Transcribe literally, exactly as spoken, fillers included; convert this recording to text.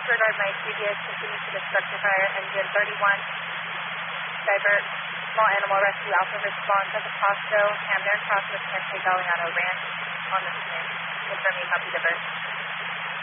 disregard my previous continue to the structure fire. Engine thirty-one. Divert. Small animal rescue. Alpha response at the Pasto. Camden Cross with Kente Galliano Ranch on the scene. Confirming copy divert.